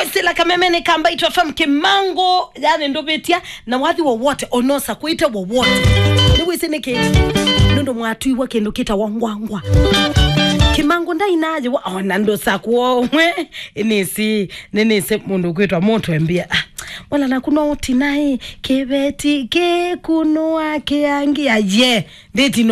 Kwesela kamemene kamba itwa fam Kimango yani ndo betia na wathi wowote onosa kuita wowote niwe sineke ndo mwatu iwa kendo kita wangwangwa Kimango nda inaje wa ona ndo sakuo mwe nese mundu kwitwa moto embia wala nakuno oti nae kebeti ke kuno ake angia ye ndeti